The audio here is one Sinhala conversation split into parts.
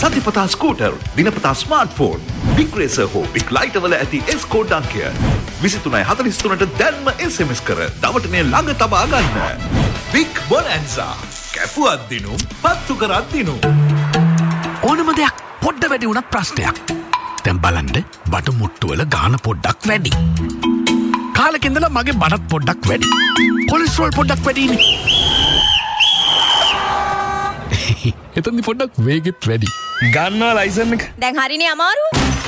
සතිපතා ස්කූටර්, දිනපතා ස්මාර්ට්ෆෝන්, බිග් රේසර් හෝ බිග් ලයිටර් වල ඇති S කෝඩ් අංකය 23:43ට දැන්ම SMS කර දවටනේ ළඟ තබා ගන්න. බිග් බොනැන්සා. කැපුවත් දිනුම්, පත්තු කරත් දිනුම්. ඕනම දෙයක් පොඩ්ඩ වැඩි වුණත් ප්‍රශ්නයක්. දැන් බලන්න බට මුට්ටු වල ගාන පොඩ්ඩක් වැඩි. කාලෙක ඉඳලා මගේ බඩත් පොඩ්ඩක් වැඩි. කොලෙස්ටරෝල් පොඩ්ඩක් වැඩිනේ. එතනදි පොඩ්ඩක් වේගෙත් වැඩි. ගන්නවා ලයිසන් එක. දැන් හරිනේ අමාරු.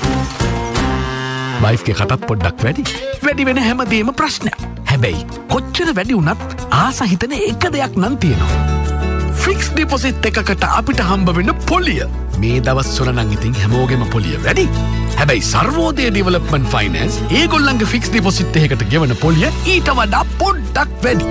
වයිෆ් ගේ කටත් පොඩ්ඩක් වැඩි. වැඩි වෙන හැමදේම ප්‍රශ්නයක්. හැබැයි කොච්චර වැඩි වුණත් ආස හිතන එක දෙයක් නම් තියෙනවා. ෆික්ස් ඩිපොසිට් එකකට අපිට හම්බ වෙන පොලිය. මේ දවස්වල නම් ඉතින් හැමෝගෙම පොලිය වැඩි. හැබැයි සර්වෝදය ඩෙවලොප්මන්ට් ෆයිනෑන්ස් ඒගොල්ලන්ගේ ෆික්ස් ඩිපොසිට් එකකට ගෙවන පොලිය ඊට වඩා පොඩ්ඩක් වැඩි.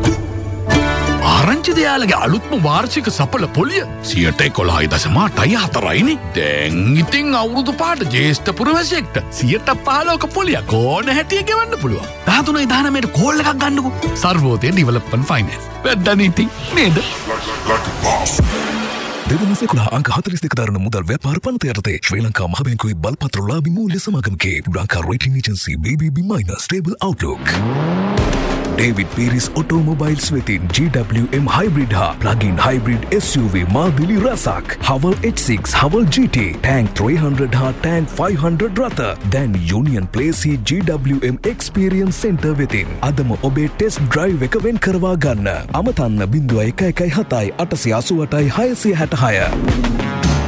ආරංචි දෙයාලගේ අලුත්ම වාර්ෂික සඵල පොලිය 11.4%යිනේ. දැන් ඉතින් අවුරුදු පාට ජේෂ්ඨ පුරවැසියෙක්ට 15% පොලියක් ඕන හැටිය ගෙවන්න පුළුවන්. 13.19ට කෝල් එකක් ගන්නකො. Sarvodaya development finance. වැද්දානේ ඉතින් නේද? දෙවන සෙකුලා අංක 42 දරන මුදල් ව්‍යාපාර පනත යටතේ ශ්‍රී ලංකා මහ බැංකුවේ බලපත්‍රලාභී මූල්‍ය සමාගමකේ Lanka rating agency BBB- stable outlook. David Pieris Automobiles වෙතින් GWM Hybrid හා Plug-in Hybrid SUV මාදිලි රසක්, Haval H6, Haval GT, Tank 300 හා Tank 500 රථ දැන් Union Place GWM Experience Center වෙතින් අදම ඔබේ ටෙස්ට් ඩ්‍රයිව් එක වෙන් කරවා ගන්න. අමතන්න 0117 888 666.